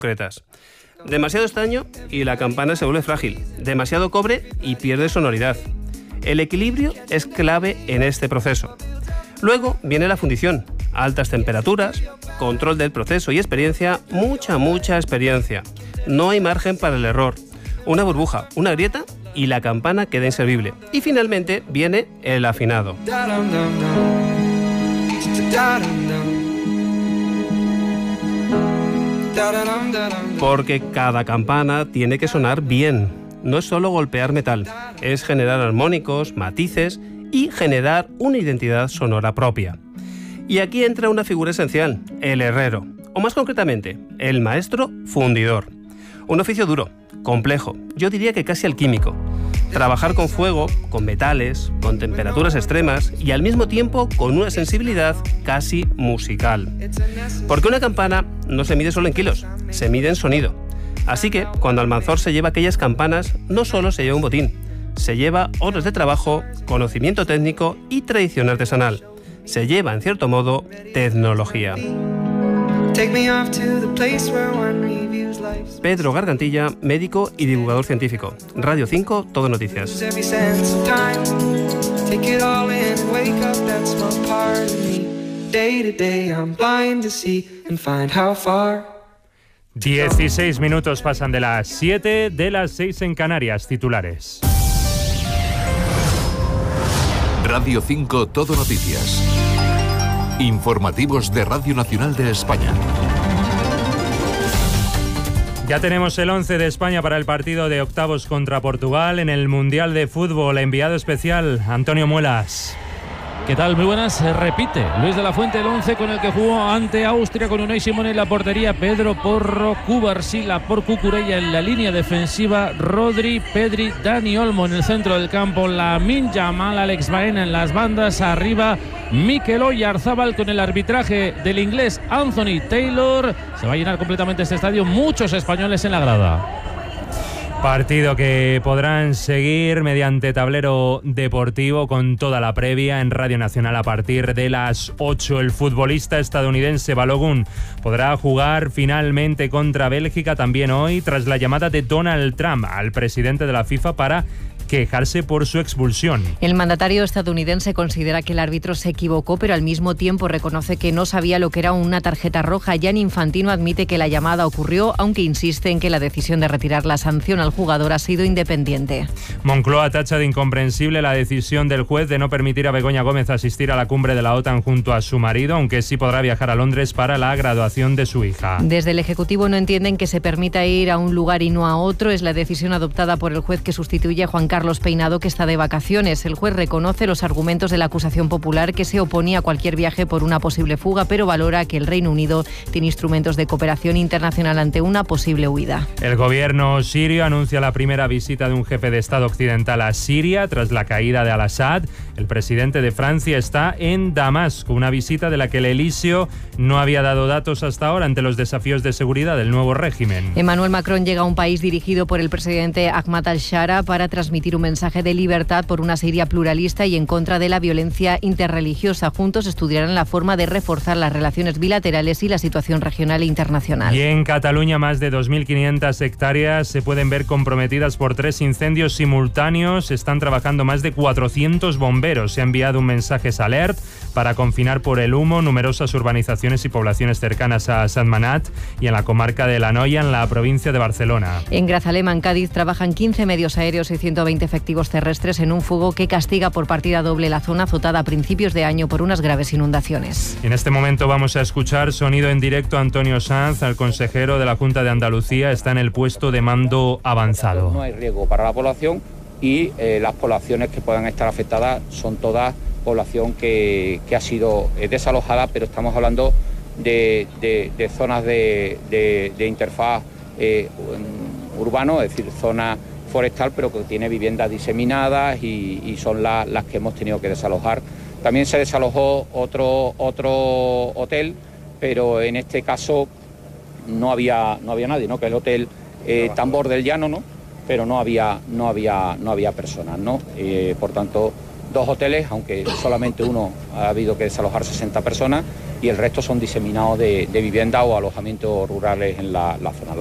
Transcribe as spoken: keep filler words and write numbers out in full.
concretas. Demasiado estaño y la campana se vuelve frágil. Demasiado cobre y pierde sonoridad. El equilibrio es clave en este proceso. Luego viene la fundición. Altas temperaturas, control del proceso y experiencia, mucha, mucha experiencia. No hay margen para el error. Una burbuja, una grieta y la campana queda inservible. Y finalmente viene el afinado. Porque cada campana tiene que sonar bien. No es solo golpear metal, es generar armónicos, matices y generar una identidad sonora propia. Y aquí entra una figura esencial, el herrero, o más concretamente, el maestro fundidor. Un oficio duro, complejo, yo diría que casi alquímico. Trabajar con fuego, con metales, con temperaturas extremas y al mismo tiempo con una sensibilidad casi musical. Porque una campana no se mide solo en kilos, se mide en sonido. Así que cuando Almanzor se lleva aquellas campanas, no solo se lleva un botín, se lleva horas de trabajo, conocimiento técnico y tradición artesanal. Se lleva, en cierto modo, tecnología. Pedro Gargantilla, médico y divulgador científico. Radio cinco, Todo Noticias. dieciséis minutos pasan de las siete, de las seis en Canarias. Titulares. Radio cinco, Todo Noticias. Informativos de Radio Nacional de España. Ya tenemos el once de España para el partido de octavos contra Portugal en el Mundial de Fútbol. Enviado especial, Antonio Muelas. ¿Qué tal? Muy buenas. Se repite Luis de la Fuente, el once con el que jugó ante Austria, con Unai Simón en la portería, Pedro Porro, Cubarsí, por Cucurella en la línea defensiva, Rodri, Pedri, Dani Olmo en el centro del campo, Lamine Yamal, Alex Baena en las bandas, arriba Mikel Oyarzabal con el arbitraje del inglés Anthony Taylor. Se va a llenar completamente este estadio, muchos españoles en la grada. Partido que podrán seguir mediante tablero deportivo con toda la previa en Radio Nacional a partir de las ocho. El futbolista estadounidense Balogun podrá jugar finalmente contra Bélgica también hoy, tras la llamada de Donald Trump al presidente de la FIFA para quejarse por su expulsión. El mandatario estadounidense considera que el árbitro se equivocó, pero al mismo tiempo reconoce que no sabía lo que era una tarjeta roja. Gianni Infantino admite que la llamada ocurrió, aunque insiste en que la decisión de retirar la sanción al jugador ha sido independiente. Moncloa tacha de incomprensible la decisión del juez de no permitir a Begoña Gómez asistir a la cumbre de la OTAN junto a su marido, aunque sí podrá viajar a Londres para la graduación de su hija. Desde el Ejecutivo no entienden que se permita ir a un lugar y no a otro. Es la decisión adoptada por el juez que sustituye a Juan Carlos Carlos Peinado, que está de vacaciones. El juez reconoce los argumentos de la acusación popular, que se oponía a cualquier viaje por una posible fuga, pero valora que el Reino Unido tiene instrumentos de cooperación internacional ante una posible huida. El gobierno sirio anuncia la primera visita de un jefe de Estado occidental a Siria tras la caída de Al-Assad. El presidente de Francia está en Damasco, una visita de la que el Elíseo no había dado datos hasta ahora ante los desafíos de seguridad del nuevo régimen. Emmanuel Macron llega a un país dirigido por el presidente Ahmad al-Shara para transmitir un mensaje de libertad por una Siria pluralista y en contra de la violencia interreligiosa. Juntos estudiarán la forma de reforzar las relaciones bilaterales y la situación regional e internacional. Y en Cataluña, más de dos mil quinientas hectáreas se pueden ver comprometidas por tres incendios simultáneos. Están trabajando más de cuatrocientos bomberos. Se ha enviado un mensaje alert para confinar por el humo numerosas urbanizaciones y poblaciones cercanas a Sentmenat y en la comarca de La Noia, en la provincia de Barcelona. En Grazalema, en Cádiz, trabajan quince medios aéreos y ciento veinte efectivos terrestres en un fuego que castiga por partida doble la zona azotada a principios de año por unas graves inundaciones. En este momento vamos a escuchar sonido en directo a Antonio Sanz, al consejero de la Junta de Andalucía. Está en el puesto de mando avanzado. No hay riesgo para la población y eh, las poblaciones que puedan estar afectadas son todas población que, que ha sido eh, desalojada, pero estamos hablando de, de, de zonas de, de, de interfaz eh, urbano, es decir, zona forestal, pero que tiene viviendas diseminadas y, y son la, las que hemos tenido que desalojar. También se desalojó otro, otro hotel, pero en este caso no había, no había nadie, ¿no? Que es el hotel eh, Tambor del Llano, ¿no? Pero no había, no había, no había personas, ¿no? Eh, por tanto, dos hoteles, aunque solamente uno ha habido que desalojar sesenta personas y el resto son diseminados de, de vivienda o alojamientos rurales en la, la zona.